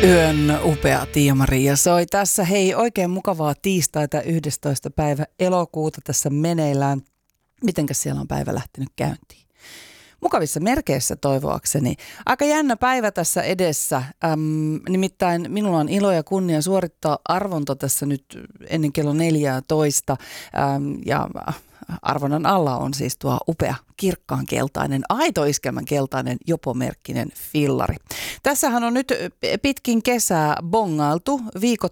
Yön upea Tiia-Maria soi tässä. Hei, oikein mukavaa tiistaita 11. päivä elokuuta tässä meneillään. Mitenkäs siellä on päivä lähtenyt käyntiin? Mukavissa merkeissä toivoakseni. Aika jännä päivä tässä edessä. Nimittäin minulla on ilo ja kunnia suorittaa arvonta tässä nyt ennen kello 14. Ja arvonnan alla on siis tuo upea kirkkaan keltainen, aito iskelmän keltainen jopomerkkinen fillari. Tässähän on nyt pitkin kesää bongailtu